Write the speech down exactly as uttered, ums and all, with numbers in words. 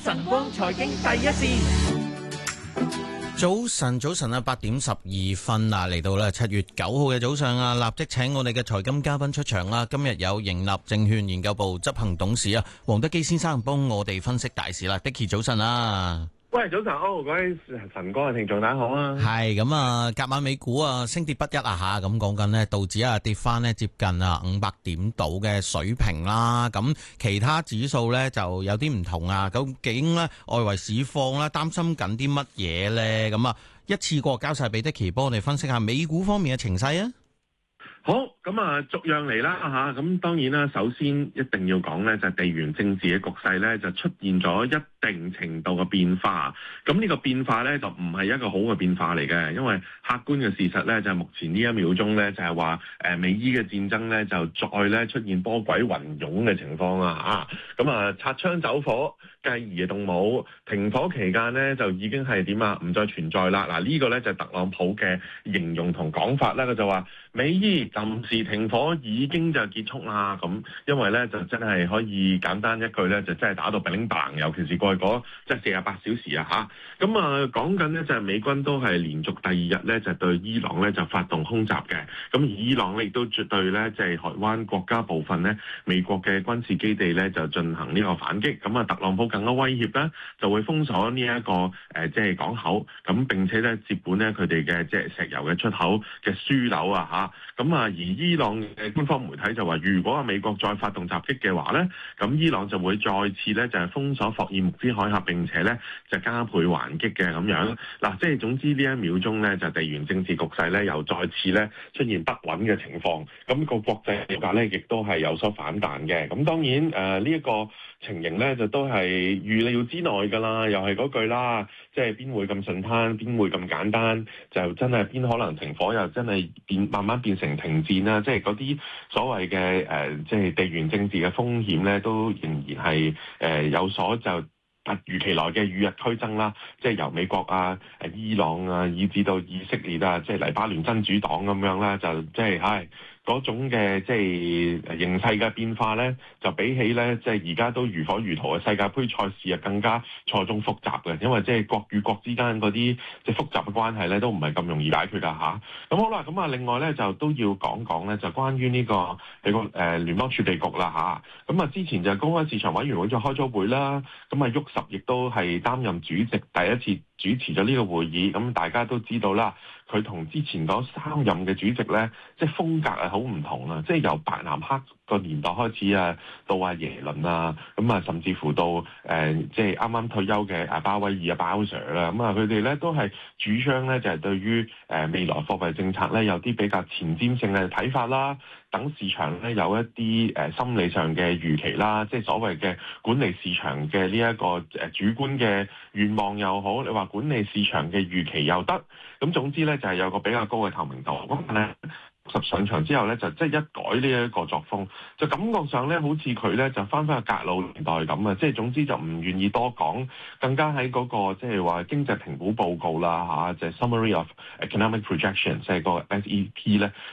晨光財經第一線。 早晨，早晨啊，八點十二分啊，嚟到啦七月九號嘅早上啊，立即請我哋嘅財金嘉賓出場啦。今日有盈立證券研究部執行董事啊，黃德基先生幫我哋分析大市啦。Dicky 早晨啊！ 喂，早晨，哦，各位晨光嘅聽眾大家好啊！ 係咁啊，隔晚美股啊升跌不一啊吓，咁講緊呢，道指啊跌翻呢接近啊五百點度嘅水平啦。咁其他指數呢就有啲唔同啊。究竟呢外圍市況啦，擔心緊啲乜嘢呢？咁啊，一次過交晒俾 Dicky 幫我哋分析下美股方面嘅情勢啊！ 好，咁啊，逐樣嚟啦嚇。咁當然啦，首先一定要講咧，就係地緣政治嘅局勢咧，就出現咗一定程度嘅變化。咁呢個變化咧，就唔係一個好嘅變化嚟嘅，因為客觀嘅事實咧，就係目前呢一秒鐘咧，就係話誒美伊嘅戰爭咧，就再咧出現波詭雲湧嘅情況啊！嚇，咁啊，擦槍走火，繼而動武，停火期間咧，就已經係點啊？唔再存在啦！嗱，呢個咧就係特朗普嘅形容同講法啦。佢就話美伊臨時停火已經就結束啦，咁因為咧就真係可以簡單一句咧，就真係打到乒乒乓，尤其是過去嗰即係四十八小時啊嚇。咁啊講緊咧就係美軍都係連續第二日咧就對伊朗咧就發動空襲嘅，咁而伊朗咧亦都絕對咧即係海灣國家部分咧美國嘅軍事基地咧就進行呢個反擊。咁啊特朗普更加威脅咧就會封鎖呢一個誒即係港口，咁並且咧接管咧佢哋嘅即係石油嘅出口嘅樞紐啊嚇。咁啊而伊朗嘅官方媒體就話，如果啊美國再發動襲擊嘅話咧，咁伊朗就會再次咧就係封鎖霍爾木茲海峽，並且咧就加倍還擊嘅咁樣。嗱，即係總之呢一秒鐘咧就地緣政治局勢咧又再次咧出現不穩嘅情況，咁個國際油價咧亦都係有所反彈嘅。咁當然誒呢一個情形咧就都係預料之內㗎啦，又係嗰句啦，即係邊會咁順攤，邊會咁簡單，就真係邊可能停火又真係變慢慢變成停戰啦，即係嗰啲所謂嘅誒，即係地緣政治嘅風險咧，都仍然係誒、呃、有所就突如其來嘅與日俱增啦，即係由美國啊、誒伊朗啊，以至到以色列啊，即係黎巴嫩真主黨咁樣啦，就即係唉。嗰種嘅即係形勢嘅變化咧，就比起咧即係而家都如火如荼嘅世界盃賽事啊，更加錯綜複雜嘅，因為即係國與國之間嗰啲即係複雜嘅關係咧，都唔係咁容易解決啊嚇。咁好啦，咁啊另外咧就都要講講咧，就關於呢個係個誒聯邦儲備局啦嚇。咁啊之前就公開市場委員會就開咗會啦，咁啊沃什亦都係擔任主席，第一次主持咗呢個會議。咁大家都知道啦，佢同之前嗰三任嘅主席咧，即係風格係好唔同啦，即係由白南克個年代開始啊，到阿耶倫啊，咁啊甚至乎到誒、呃、即係啱啱退休嘅阿鮑威爾啊鮑 Sir 啦，咁啊佢哋咧都係主張咧就係、是、對於誒、呃、未來貨幣政策咧有啲比較前瞻性嘅睇法啦，等市場咧有一啲誒、呃、心理上嘅預期啦，即係所謂嘅管理市場嘅呢一個誒主觀嘅願望又好，你話管理市場嘅預期又得，咁總之咧就係、是、有個比較高嘅透明度。咁但係十上場之後咧，就即係一改呢一個作風，就感覺上咧好似佢咧就翻返去格魯年代咁啊！即係總之就唔願意多講，更加喺嗰、那個即係話經濟評估報告啦嚇，就係、是、Summary of Economic Projection，即係個 S E P 咧，